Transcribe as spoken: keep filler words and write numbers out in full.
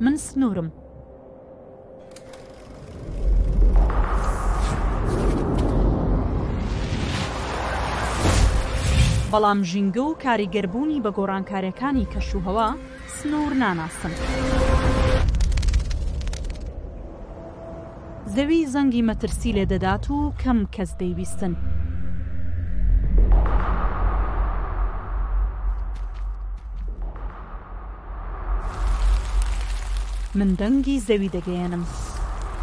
من سنوورم. بەڵام ژینگە و کاریگەربوونی بە گۆڕانکاریەکانی کەشوهەوا سنوور ناناسن. زەوی زەنگی مەترسی لێ دەدات و کەم کەس دەیویستن. من دەنگی زەوی دەگەیەنم.